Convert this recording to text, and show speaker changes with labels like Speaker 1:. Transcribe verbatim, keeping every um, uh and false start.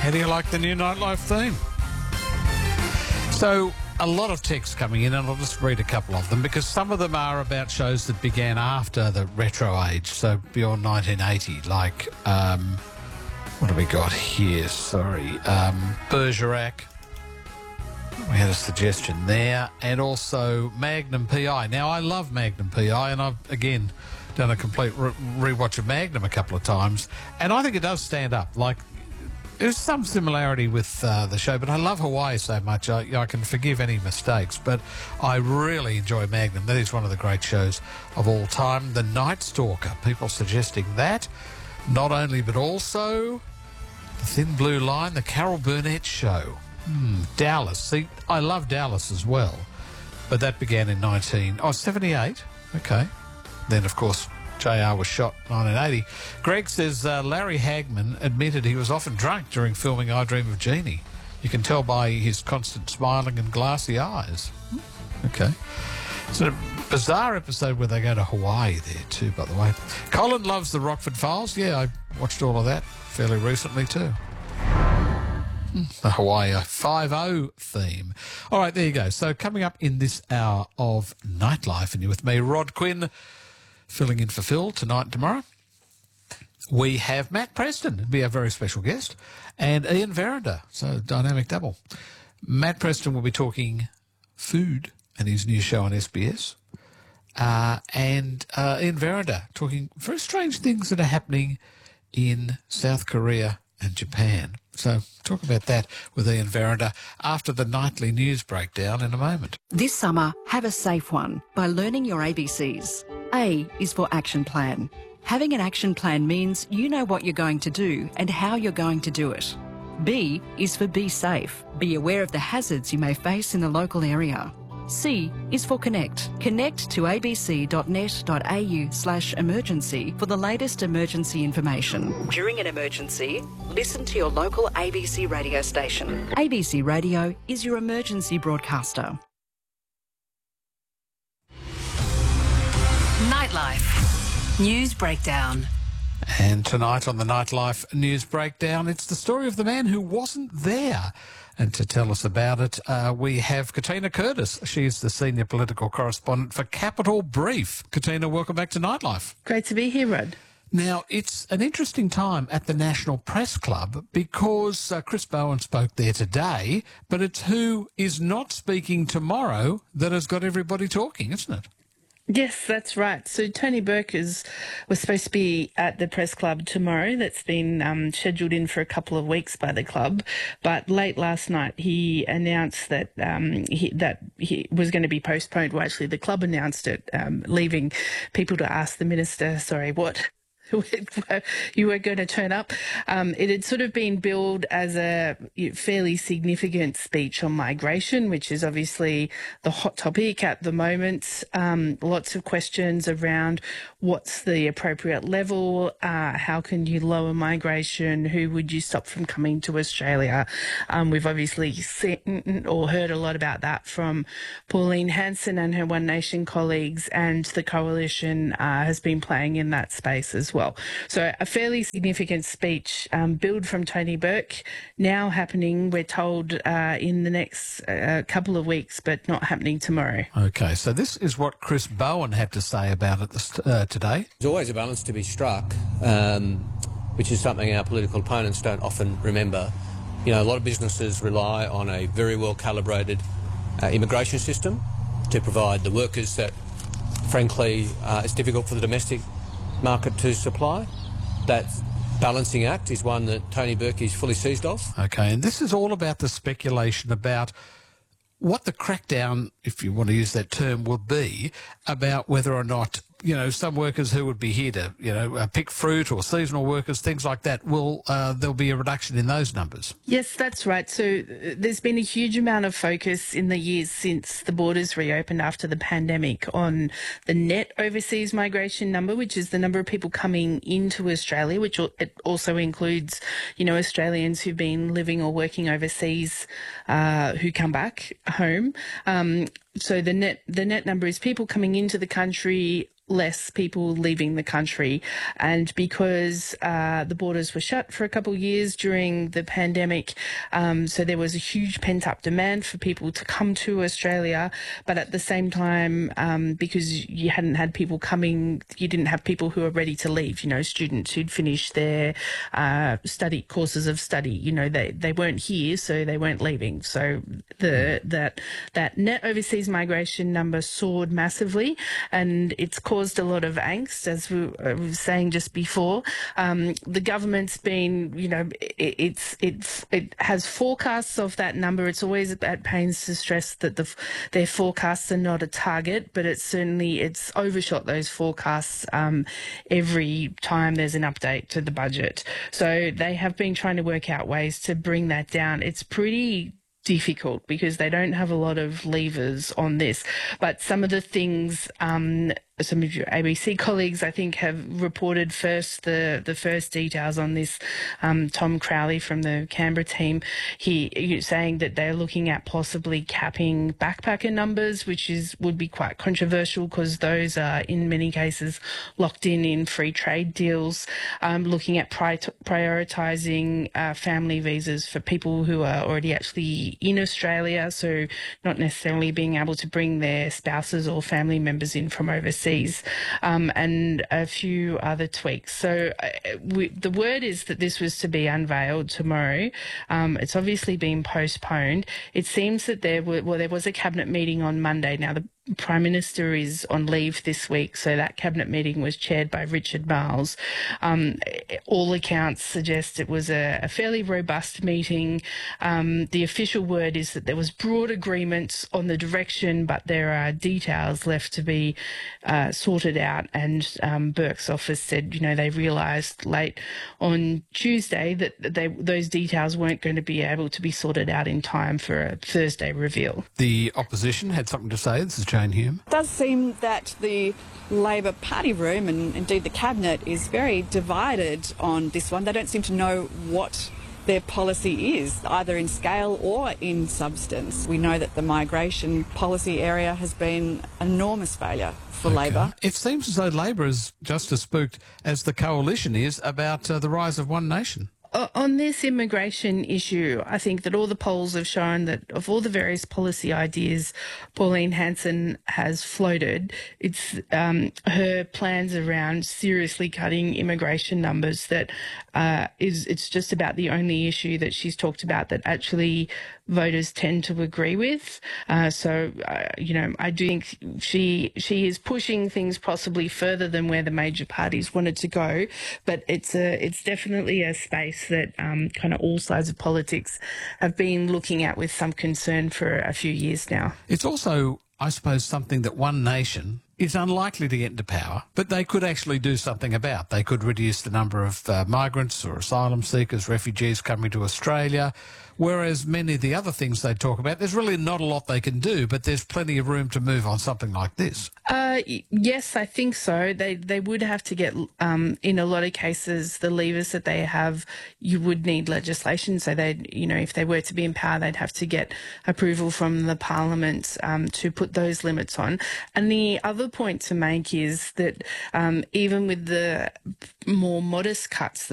Speaker 1: How do you like the new Nightlife theme? So, a lot of texts coming in, and I'll just read a couple of them, because some of them are about shows that began after the retro age, so beyond nineteen eighty, like, um, what have we got here? Sorry, um, Bergerac. We had a suggestion there, and also Magnum P I. Now, I love Magnum P I, and I've, again, done a complete re- rewatch of Magnum a couple of times, and I think it does stand up. Like, there's some similarity with uh, the show, but I love Hawaii so much, I, I can forgive any mistakes, but I really enjoy Magnum. That is one of the great shows of all time. The Night Stalker, people suggesting that. Not only, but also The Thin Blue Line, The Carol Burnett Show. Hmm, Dallas. See, I love Dallas as well, but that began in nineteen oh seventy-eight. Okay. Then, of course, J R was shot in nineteen eighty. Greg says uh, Larry Hagman admitted he was often drunk during filming I Dream of Jeannie. You can tell by his constant smiling and glassy eyes. Okay. It's a bizarre episode where they go to Hawaii there too, by the way. Colin loves the Rockford Files. Yeah, I watched all of that fairly recently too. The Hawaii five oh theme. All right, there you go. So coming up in this hour of Nightlife, and you're with me, Rod Quinn, filling in for Phil tonight and tomorrow. We have Matt Preston, who'll be our very special guest, and Ian Verrinder, so dynamic double. Matt Preston will be talking food and his new show on S B S, uh, and uh, Ian Verrinder talking very strange things that are happening in South Korea and Japan. So talk about that with Ian Verrinder after the nightly news breakdown in a moment.
Speaker 2: This summer, have a safe one by learning your A B Cs. A is for action plan. Having an action plan means you know what you're going to do and how you're going to do it. B is for be safe. Be aware of the hazards you may face in the local area. C is for connect. Connect to abc.net.au slash emergency for the latest emergency information. During an emergency, listen to your local A B C radio station. A B C Radio is your emergency broadcaster.
Speaker 3: Nightlife News Breakdown.
Speaker 1: And tonight on the Nightlife News Breakdown, it's the story of the man who wasn't there. And to tell us about it, uh, we have Katina Curtis. She's the senior political correspondent for Capital Brief. Katina, welcome back to Nightlife.
Speaker 4: Great to be here, Rod.
Speaker 1: Now, it's an interesting time at the National Press Club because uh, Chris Bowen spoke there today, but it's who is not speaking tomorrow that has got everybody talking, isn't it?
Speaker 4: Yes, that's right. So Tony Burke is, was supposed to be at the press club tomorrow. That's been um, scheduled in for a couple of weeks by the club. But late last night, he announced that um, he, that he was going to be postponed. Well, actually, the club announced it, um, leaving people to ask the minister, sorry, what you were going to turn up. Um, it had sort of been billed as a fairly significant speech on migration, which is obviously the hot topic at the moment. Um, lots of questions around what's the appropriate level, uh, how can you lower migration, who would you stop from coming to Australia? Um, we've obviously seen or heard a lot about that from Pauline Hanson and her One Nation colleagues, and the coalition uh, has been playing in that space as well. So a fairly significant speech um, billed from Tony Burke, now happening, we're told, uh, in the next uh, couple of weeks, but not happening tomorrow.
Speaker 1: Okay, so this is what Chris Bowen had to say about it this, uh, today.
Speaker 5: There's always a balance to be struck, um, which is something our political opponents don't often remember. You know, a lot of businesses rely on a very well-calibrated uh, immigration system to provide the workers that, frankly, uh, it's difficult for the domestic market to supply. That balancing act is one that Tony Burke is fully seized of.
Speaker 1: Okay, and this is all about the speculation about what the crackdown, if you want to use that term, will be about whether or not, you know, some workers who would be here to, you know, uh, pick fruit, or seasonal workers, things like that, will uh, there'll be a reduction in those numbers.
Speaker 4: Yes, that's right. So uh, there's been a huge amount of focus in the years since the borders reopened after the pandemic on the net overseas migration number, which is the number of people coming into Australia, which it also includes, you know, Australians who've been living or working overseas uh, who come back home. Um, so the net the net number is people coming into the country, less people leaving the country. And because uh, the borders were shut for a couple of years during the pandemic, um, so there was a huge pent-up demand for people to come to Australia. But at the same time, um, because you hadn't had people coming, you didn't have people who were ready to leave, you know, students who'd finished their uh, study courses of study. You know, they, they weren't here, so they weren't leaving. So the that that net overseas migration number soared massively, and it's caused a lot of angst, as we were saying just before. Um, the government's been, you know, it, it's it's it has forecasts of that number. It's always at pains to stress that the their forecasts are not a target, but it's certainly it's overshot those forecasts um, every time there's an update to the budget. So they have been trying to work out ways to bring that down. It's pretty difficult because they don't have a lot of levers on this, but some of the things um, some of your A B C colleagues, I think, have reported first the, the first details on this. Um, Tom Crowley from the Canberra team, he, he saying that they're looking at possibly capping backpacker numbers, which is would be quite controversial because those are in many cases locked in in free trade deals. Um, looking at pri- prioritising uh, family visas for people who are already actually in Australia, so not necessarily being able to bring their spouses or family members in from overseas. Um, and a few other tweaks. So uh, we, the word is that this was to be unveiled tomorrow. Um, it's obviously been postponed. It seems that there were, well, there was a cabinet meeting on Monday. Now, the Prime Minister is on leave this week, so that cabinet meeting was chaired by Richard Marles. Um, all accounts suggest it was a, a fairly robust meeting. Um, the official word is that there was broad agreement on the direction, but there are details left to be uh, sorted out. And um, Burke's office said, you know, they realised late on Tuesday that they, those details weren't going to be able to be sorted out in time for a Thursday reveal.
Speaker 1: The opposition had something to say. This is Jane Hume.
Speaker 6: It does seem that the Labor Party room and indeed the Cabinet is very divided on this one. They don't seem to know what their policy is, either in scale or in substance. We know that the migration policy area has been an enormous failure for okay. Labor.
Speaker 1: It seems as though Labor is just as spooked as the coalition is about uh, the rise of One Nation.
Speaker 4: On this immigration issue, I think that all the polls have shown that of all the various policy ideas Pauline Hanson has floated, it's um, her plans around seriously cutting immigration numbers that uh, is it's just about the only issue that she's talked about that actually voters tend to agree with. Uh, so, uh, you know, I do think she she is pushing things possibly further than where the major parties wanted to go, but it's a it's definitely a space that um, kind of all sides of politics have been looking at with some concern for a few years now.
Speaker 1: It's also, I suppose, something that One Nation is unlikely to get into power, but they could actually do something about. They could reduce the number of uh, migrants or asylum seekers, refugees coming to Australia, whereas many of the other things they talk about, there's really not a lot they can do, but there's plenty of room to move on something like this.
Speaker 4: Uh, yes, I think so. They they would have to get, um, in a lot of cases, the levers that they have, you would need legislation. So they, you know, if they were to be in power, they'd have to get approval from the Parliament um, to put those limits on. And the other point to make is that um, even with the more modest cuts that